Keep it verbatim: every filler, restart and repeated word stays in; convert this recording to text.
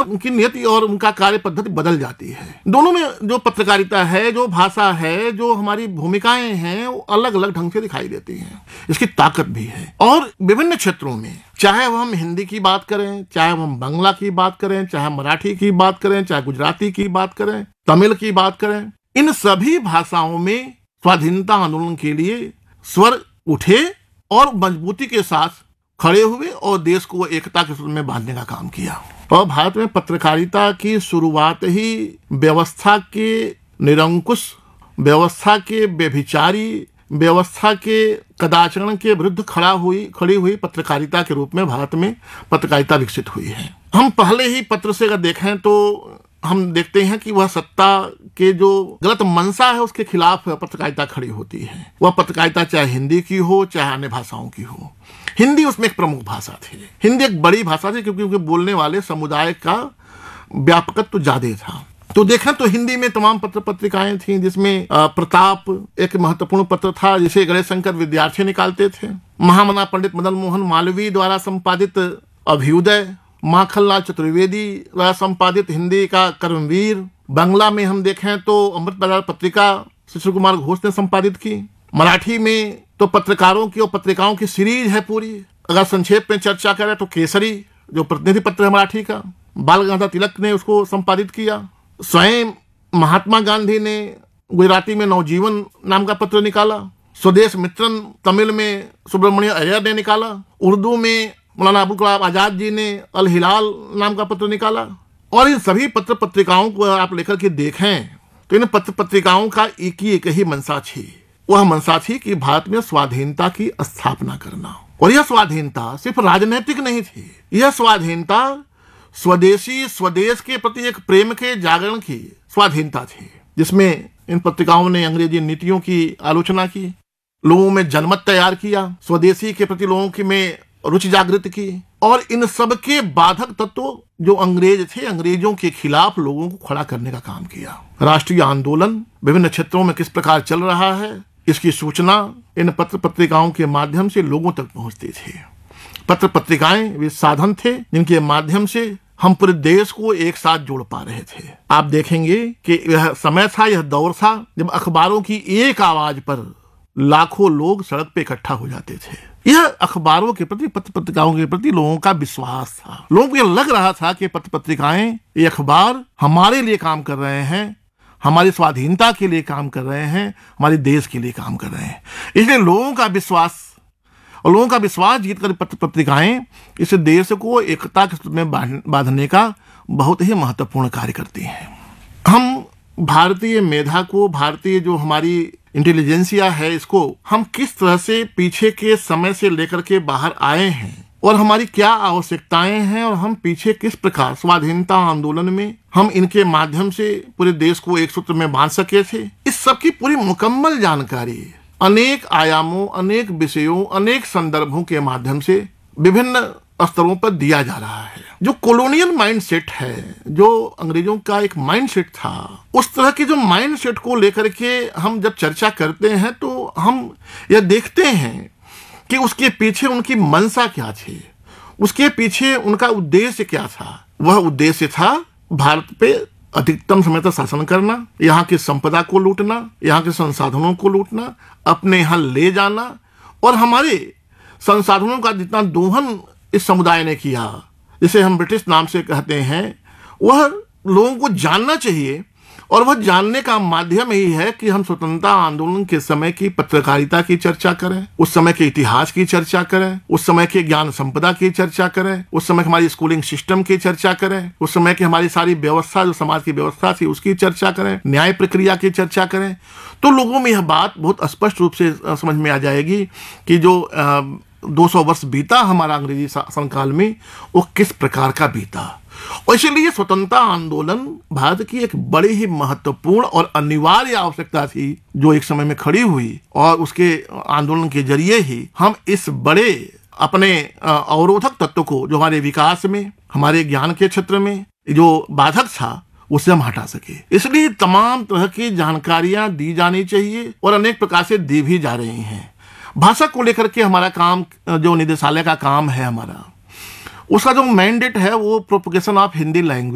उनकी नियति और उनका कार्य पद्धति बदल जाती है। दोनों में जो पत्रकारिता है, जो भाषा है, जो हमारी भूमिकाएं हैं, वो अलग अलग ढंग से दिखाई देती हैं। इसकी ताकत भी है। और विभिन्न क्षेत्रों में, चाहे वह हम हिंदी की बात करें, चाहे हम बांग्ला की बात करें, चाहे मराठी की बात करें, चाहे गुजराती की बात करें, तमिल की बात करें, इन सभी भाषाओं में स्वाधीनता आंदोलन के लिए स्वर उठे और मजबूती के साथ खड़े हुए और देश को एकता के सूत्र में बांधने का काम किया। और भारत में पत्रकारिता की शुरुआत ही व्यवस्था के निरंकुश, व्यवस्था के व्यभिचारी, व्यवस्था के कदाचरण के विरुद्ध खड़ा हुई खड़ी हुई पत्रकारिता के रूप में भारत में पत्रकारिता विकसित हुई है। हम पहले ही पत्र से अगर देखें तो हम देखते हैं कि वह सत्ता के जो गलत मंशा है उसके खिलाफ पत्रकारिता खड़ी होती है। वह पत्रकारिता चाहे हिंदी की हो, चाहे अन्य भाषाओं की हो। हिंदी उसमें एक प्रमुख भाषा थी। हिंदी एक बड़ी भाषा थी क्योंकि उनके बोलने वाले समुदाय का व्यापकत्व ज्यादा था। तो देखें तो हिंदी में तमाम पत्र पत्रिकाएं थीं, जिसमें प्रताप एक महत्वपूर्ण पत्र था जिसे गणेश शंकर विद्यार्थी निकालते थे। महामना पंडित मदन मोहन मालवीय द्वारा संपादित अभ्युदय, माखनलाल चतुर्वेदी द्वारा संपादित हिंदी का कर्मवीर। बांग्ला में हम देखें तो अमृत बाजार पत्रिका शिशिर कुमार घोष ने संपादित की। मराठी में तो पत्रकारों की और पत्रिकाओं की सीरीज है पूरी। अगर संक्षेप में चर्चा करें तो केसरी जो प्रतिनिधि पत्र है मराठी का, बाल गंगाधर तिलक ने उसको संपादित किया। स्वयं महात्मा गांधी ने गुजराती में नवजीवन नाम का पत्र निकाला। स्वदेश मित्रन तमिल में सुब्रमण्य अय्यर ने निकाला। उर्दू में मौलाना अबुल कलाम आजाद जी ने अल हिलाल नाम का पत्र निकाला। और इन सभी पत्र पत्रिकाओं को आप लेकर के देखें तो इन पत्र पत्रिकाओं का एक ही एक ही मंशा थी। वह मंशा थी कि भारत में स्वाधीनता की स्थापना करना। और यह स्वाधीनता सिर्फ राजनीतिक नहीं थी, यह स्वाधीनता स्वदेशी स्वदेश के प्रति एक प्रेम के जागरण की स्वाधीनता थी, जिसमें इन पत्रिकाओं ने अंग्रेजी नीतियों की आलोचना की, लोगों में जनमत तैयार किया, स्वदेशी के प्रति लोगों की में रुचि जागृत की। और इन सब के बाधक तत्व जो अंग्रेज थे, अंग्रेजों के खिलाफ लोगों को खड़ा करने का काम किया। राष्ट्रीय आंदोलन विभिन्न क्षेत्रों में किस प्रकार चल रहा है, इसकी सूचना इन पत्र पत्रिकाओं के माध्यम से लोगों तक पहुंचती थी। पत्र पत्रिकाएं वे साधन थे जिनके माध्यम से हम पूरे देश को एक साथ जोड़ पा रहे थे। आप देखेंगे कि यह समय था, यह दौर था जब अखबारों की एक आवाज पर लाखों लोग सड़क पे इकट्ठा हो जाते थे। यह अखबारों के प्रति, पत्र पत्रिकाओं के प्रति लोगों का विश्वास था। लोगों को यह लग रहा था कि पत्र पत्रिकाएं, ये अखबार हमारे लिए काम कर रहे हैं, हमारी स्वाधीनता के लिए काम कर रहे हैं, हमारे देश के लिए काम कर रहे हैं। इसलिए लोगों का विश्वास और लोगों का विश्वास जीतकर पत्र पत्रिकाएं इस देश को एकता के सूत्र में बांधने का बहुत ही महत्वपूर्ण कार्य करती हैं। हम भारतीय मेधा को, भारतीय जो हमारी इंटेलिजेंसिया है, इसको हम किस तरह से पीछे के समय से लेकर के बाहर आए हैं और हमारी क्या आवश्यकताएं हैं और हम पीछे किस प्रकार स्वाधीनता आंदोलन में हम इनके माध्यम से पूरे देश को एक सूत्र में बांध सके थे, इस सब की पूरी मुकम्मल जानकारी अनेक आयामों, अनेक विषयों, अनेक संदर्भों के माध्यम से विभिन्न स्तरों पर दिया जा रहा है। जो कॉलोनियल माइंडसेट है, जो अंग्रेजों का एक माइंडसेट था, उस तरह के जो माइंडसेट को लेकर के हम जब चर्चा करते हैं तो हम यह देखते हैं कि उसके पीछे उनकी मंशा क्या थी, उसके पीछे उनका उद्देश्य क्या था। वह उद्देश्य था भारत पे अधिकतम समय तक शासन करना, यहाँ की संपदा को लूटना, यहाँ के संसाधनों को लूटना, अपने यहाँ ले जाना। और हमारे संसाधनों का जितना दोहन इस समुदाय ने किया, जिसे हम ब्रिटिश नाम से कहते हैं, वह लोगों को जानना चाहिए। और वह जानने का माध्यम यही है कि हम स्वतंत्रता आंदोलन के समय की पत्रकारिता की चर्चा करें, उस समय के इतिहास की चर्चा करें, उस समय के ज्ञान संपदा की चर्चा करें, उस समय हमारी स्कूलिंग सिस्टम की चर्चा करें, उस समय की हमारी सारी व्यवस्था, जो समाज की व्यवस्था थी, उसकी चर्चा करें, न्याय प्रक्रिया की चर्चा करें। तो लोगों में यह बात बहुत स्पष्ट रूप से समझ में आ जाएगी कि जो दो सौ वर्ष बीता हमारा अंग्रेजी शासनकाल में, वो किस प्रकार का बीता। और इसलिए स्वतंत्रता आंदोलन भारत की एक बड़ी ही महत्वपूर्ण और अनिवार्य आवश्यकता थी, जो एक समय में खड़ी हुई। और उसके आंदोलन के जरिए ही हम इस बड़े अपने अवरोधक तत्व को, जो हमारे विकास में, हमारे ज्ञान के क्षेत्र में जो बाधक था, उसे हम हटा सके। इसलिए तमाम तरह की जानकारियां दी जानी चाहिए और अनेक प्रकार से दी भी जा रही हैं। भाषा को लेकर के हमारा काम, जो निदेशालय का काम है हमारा, उसका जो मैंडेट है वो प्रोपगेशन ऑफ हिंदी लैंग्वेज